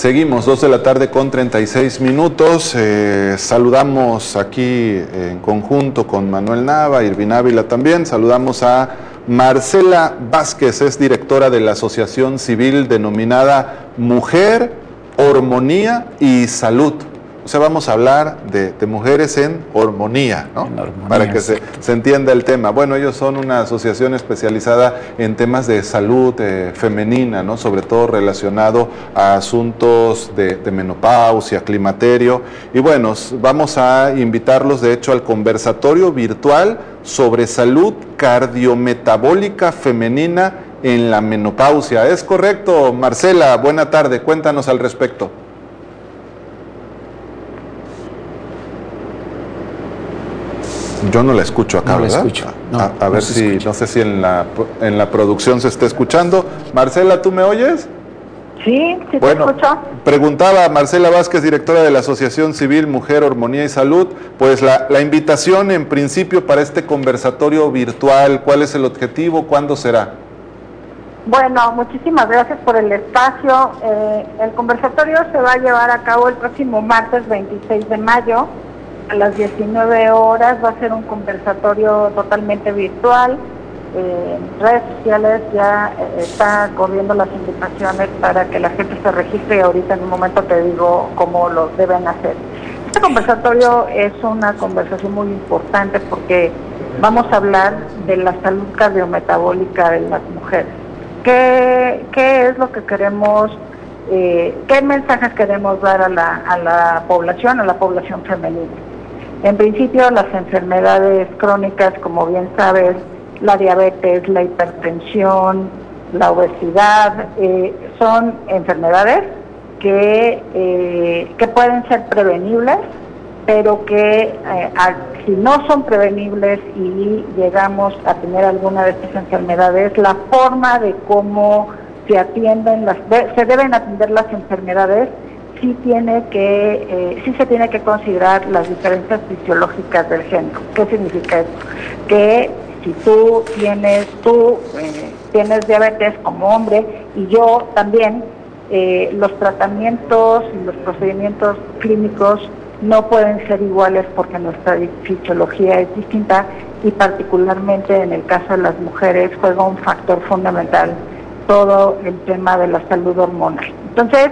Seguimos, 2 de la tarde con 36 minutos. Saludamos aquí en conjunto con Manuel Nava, Irvin Ávila también. Saludamos a Marcela Vázquez, es directora de la asociación civil denominada Mujer, Hormonía y Salud. O sea, vamos a hablar de mujeres en hormonía, ¿no? En hormonía, para que se entienda el tema. Bueno, ellos son una asociación especializada en temas de salud femenina, ¿no? Sobre todo relacionado a asuntos de menopausia, climaterio. Y bueno, vamos a invitarlos, de hecho, al conversatorio virtual sobre salud cardiometabólica femenina en la menopausia. ¿Es correcto, Marcela? Buena tarde, cuéntanos al respecto. Yo no la escucho acá, ¿verdad? No la escucho. No, a ver si, no sé si en la producción se está escuchando. Marcela, ¿tú me oyes? Sí, sí, bueno, te escucho. Preguntaba Marcela Vázquez, directora de la Asociación Civil Mujer, Hormonía y Salud, pues la invitación en principio para este conversatorio virtual, ¿cuál es el objetivo? ¿Cuándo será? Bueno, muchísimas gracias por el espacio. El conversatorio se va a llevar a cabo el próximo martes 26 de mayo. A las 19 horas va a ser un conversatorio totalmente virtual. En redes sociales ya está corriendo las invitaciones para que la gente se registre y ahorita en un momento te digo cómo lo deben hacer. Este conversatorio es una conversación muy importante porque vamos a hablar de la salud cardiometabólica de las mujeres. ¿Qué es lo que queremos? ¿Qué mensajes queremos dar a la población femenina? En principio, las enfermedades crónicas, como bien sabes, la diabetes, la hipertensión, la obesidad, son enfermedades que pueden ser prevenibles, pero que si no son prevenibles y llegamos a tener alguna de estas enfermedades, la forma de cómo se atienden se deben atender las enfermedades, sí se tiene que considerar las diferencias fisiológicas del género. ¿Qué significa esto? Que si tú tienes diabetes como hombre y yo también, los tratamientos y los procedimientos clínicos no pueden ser iguales porque nuestra fisiología es distinta y particularmente en el caso de las mujeres juega un factor fundamental todo el tema de la salud hormonal. Entonces,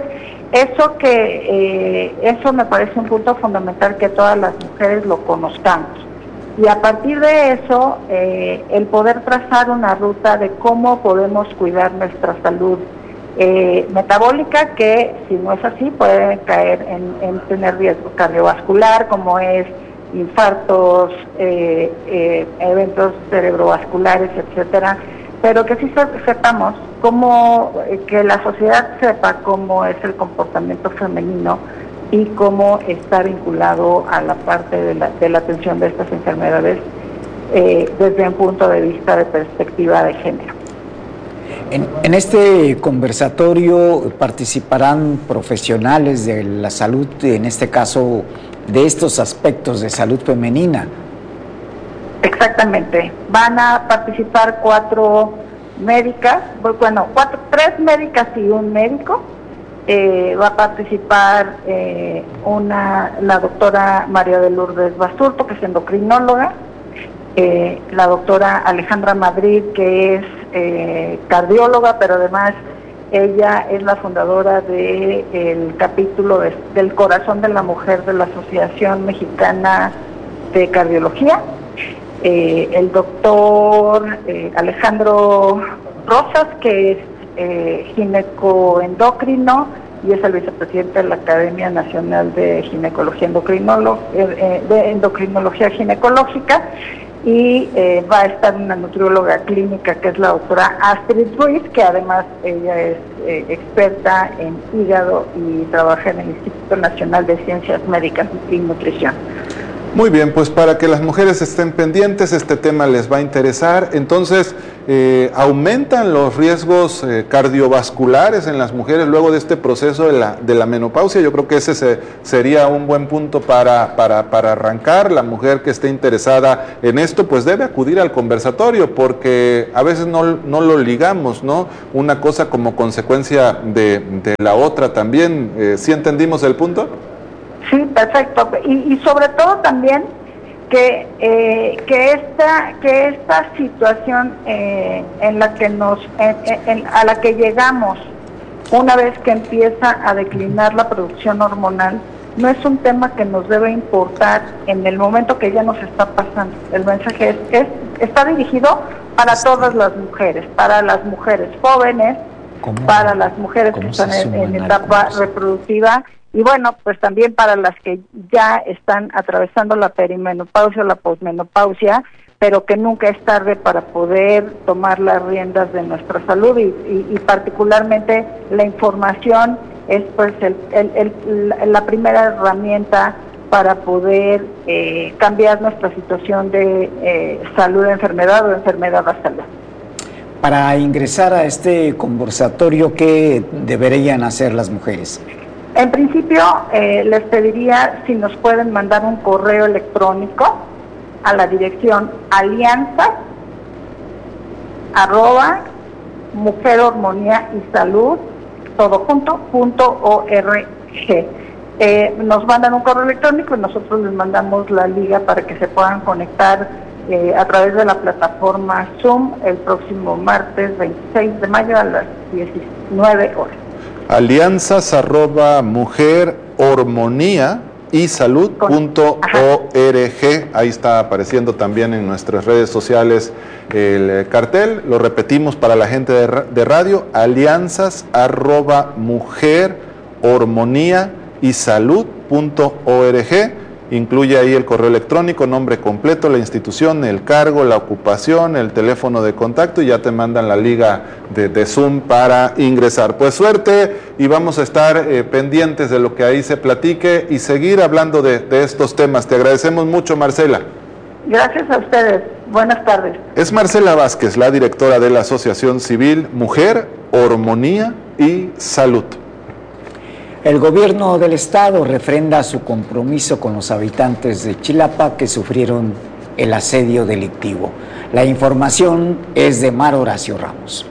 eso me parece un punto fundamental que todas las mujeres lo conozcamos. Y a partir de eso, el poder trazar una ruta de cómo podemos cuidar nuestra salud metabólica, que si no es así puede caer en tener riesgo cardiovascular, como es infartos, eventos cerebrovasculares, etcétera, pero que sí sepamos que la sociedad sepa cómo es el comportamiento femenino y cómo está vinculado a la parte de la atención de estas enfermedades desde un punto de vista de perspectiva de género. En este conversatorio participarán profesionales de la salud, en este caso de estos aspectos de salud femenina. Exactamente. Van a participar 4 médicas, tres médicas y un médico. Va a participar la doctora María de Lourdes Basurto, que es endocrinóloga, la doctora Alejandra Madrid, que es cardióloga, pero además ella es la fundadora del capítulo del Corazón de la Mujer de la Asociación Mexicana de Cardiología. El doctor Alejandro Rosas, que es ginecoendocrino y es el vicepresidente de la Academia Nacional de Endocrinología Ginecológica, y va a estar una nutrióloga clínica que es la doctora Astrid Ruiz, que además ella es experta en hígado y trabaja en el Instituto Nacional de Ciencias Médicas y Nutrición. Muy bien, pues para que las mujeres estén pendientes, este tema les va a interesar. Entonces, ¿aumentan los riesgos cardiovasculares en las mujeres luego de este proceso de la menopausia? Yo creo que ese sería un buen punto para arrancar. La mujer que esté interesada en esto, pues debe acudir al conversatorio, porque a veces no lo ligamos, ¿no? Una cosa como consecuencia de la otra también. ¿Sí entendimos el punto? Sí, perfecto. Y sobre todo también que esta situación en la que a la que llegamos una vez que empieza a declinar la producción hormonal no es un tema que nos debe importar en el momento que ya nos está pasando. El mensaje está dirigido para todas las mujeres, para las mujeres jóvenes, para las mujeres que están en etapa reproductiva. Y bueno, pues también para las que ya están atravesando la perimenopausia o la posmenopausia, pero que nunca es tarde para poder tomar las riendas de nuestra salud y particularmente la información es pues la primera herramienta para poder cambiar nuestra situación de salud a enfermedad o enfermedad a salud. Para ingresar a este conversatorio, ¿qué deberían hacer las mujeres? En principio, les pediría si nos pueden mandar un correo electrónico a la dirección alianzas@mujerhormonia-y-salud todo.org. Nos mandan un correo electrónico y nosotros les mandamos la liga para que se puedan conectar a través de la plataforma Zoom el próximo martes 26 de mayo a las 19 horas. alianzas@mujerhormonia-y-salud.org. Ahí está apareciendo también en nuestras redes sociales el cartel. Lo repetimos para la gente de radio: alianzas@mujerhormonia-y-salud.org. Incluye ahí el correo electrónico, nombre completo, la institución, el cargo, la ocupación, el teléfono de contacto, y ya te mandan la liga de Zoom para ingresar. Pues suerte, y vamos a estar pendientes de lo que ahí se platique y seguir hablando de estos temas. Te agradecemos mucho, Marcela. Gracias a ustedes. Buenas tardes. Es Marcela Vázquez, la directora de la Asociación Civil Mujer, Hormonía y Salud. El gobierno del estado refrenda su compromiso con los habitantes de Chilapa que sufrieron el asedio delictivo. La información es de Mar Horacio Ramos.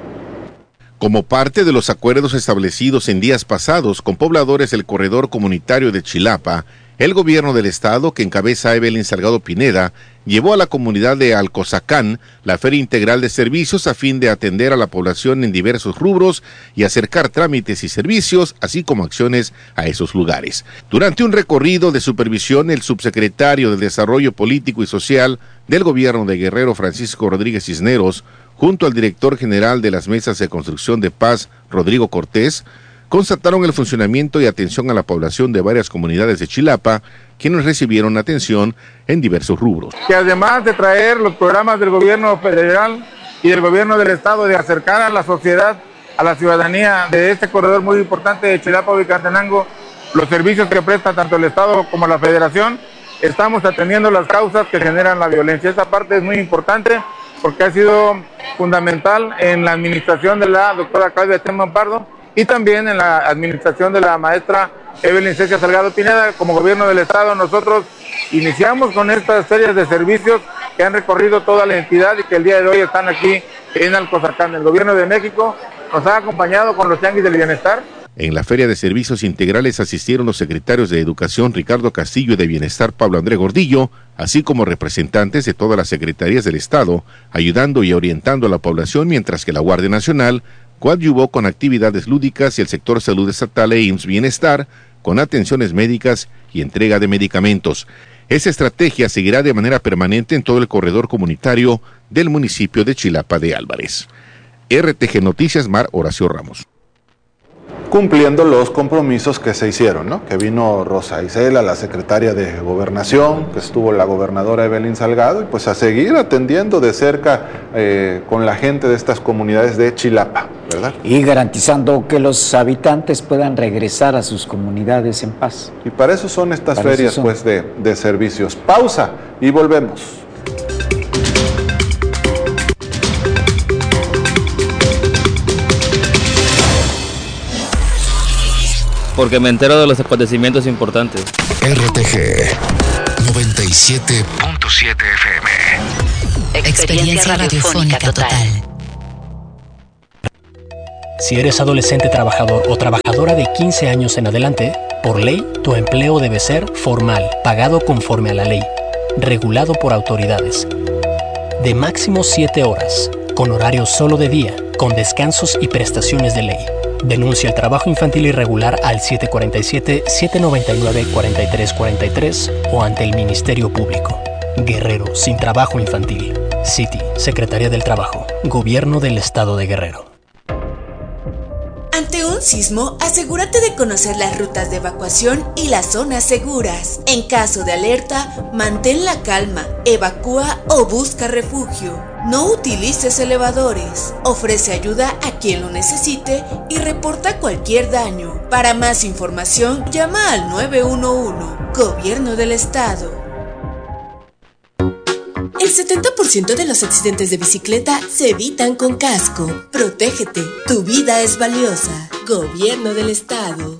Como parte de los acuerdos establecidos en días pasados con pobladores del corredor comunitario de Chilapa, el gobierno del estado, que encabeza Evelyn Salgado Pineda, llevó a la comunidad de Alcozacán la Feria Integral de Servicios a fin de atender a la población en diversos rubros y acercar trámites y servicios, así como acciones a esos lugares. Durante un recorrido de supervisión, el subsecretario de Desarrollo Político y Social del gobierno de Guerrero, Francisco Rodríguez Cisneros, junto al director general de las Mesas de Construcción de Paz, Rodrigo Cortés, constataron el funcionamiento y atención a la población de varias comunidades de Chilapa, quienes recibieron atención en diversos rubros. Que además de traer los programas del gobierno federal y del gobierno del estado de acercar a la sociedad, a la ciudadanía de este corredor muy importante de Chilapa-Huehuetenango, los servicios que presta tanto el estado como la federación, estamos atendiendo las causas que generan la violencia. Esa parte es muy importante porque ha sido fundamental en la administración de la doctora Claudia Sheinbaum Pardo y también en la administración de la maestra Evelyn Cecia Salgado Pineda. Como gobierno del estado, nosotros iniciamos con estas series de servicios que han recorrido toda la entidad y que el día de hoy están aquí en Alcozacán. El gobierno de México nos ha acompañado con los tianguis del bienestar. En la Feria de Servicios Integrales asistieron los secretarios de Educación Ricardo Castillo y de Bienestar Pablo Andrés Gordillo, así como representantes de todas las secretarías del estado, ayudando y orientando a la población, mientras que la Guardia Nacional coadyuvó con actividades lúdicas y el sector salud estatal e IMSS Bienestar con atenciones médicas y entrega de medicamentos. Esa estrategia seguirá de manera permanente en todo el corredor comunitario del municipio de Chilapa de Álvarez. RTG Noticias, Mar Horacio Ramos. cumpliendo los compromisos que se hicieron, ¿no? Que vino Rosa Isela, la secretaria de Gobernación, que estuvo la gobernadora Evelyn Salgado, y pues a seguir atendiendo de cerca con la gente de estas comunidades de Chilapa, ¿verdad? Y garantizando que los habitantes puedan regresar a sus comunidades en paz. Y para eso son estas ferias pues de servicios. Pausa y volvemos. Porque me entero de los acontecimientos importantes. RTG 97.7 FM. Experiencia radiofónica total. Si eres adolescente trabajador o trabajadora de 15 años en adelante, por ley, tu empleo debe ser formal, pagado conforme a la ley, regulado por autoridades, de máximo 7 horas, con horario solo de día, con descansos y prestaciones de ley. Denuncia el trabajo infantil irregular al 747-799-4343 o ante el Ministerio Público. Guerrero sin trabajo infantil. City, Secretaría del Trabajo, Gobierno del Estado de Guerrero. Ante un sismo, asegúrate de conocer las rutas de evacuación y las zonas seguras. En caso de alerta, mantén la calma, evacúa o busca refugio. No utilices elevadores. Ofrece ayuda a quien lo necesite y reporta cualquier daño. Para más información, llama al 911, Gobierno del Estado. El 70% de los accidentes de bicicleta se evitan con casco. Protégete, tu vida es valiosa. Gobierno del Estado.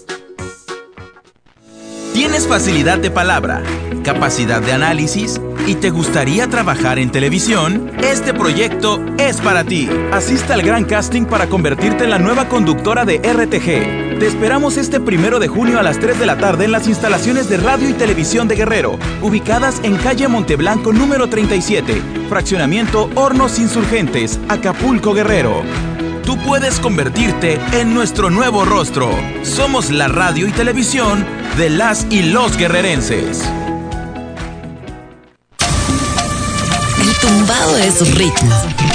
¿Tienes facilidad de palabra, capacidad de análisis y te gustaría trabajar en televisión? Este proyecto es para ti. Asista al gran casting para convertirte en la nueva conductora de RTG. Te esperamos este 1 de junio a las 3 de la tarde en las instalaciones de Radio y Televisión de Guerrero, ubicadas en calle Monteblanco número 37, fraccionamiento Hornos Insurgentes, Acapulco, Guerrero. Tú puedes convertirte en nuestro nuevo rostro. Somos la radio y televisión de las y los guerrerenses. El tumbado es ritmo.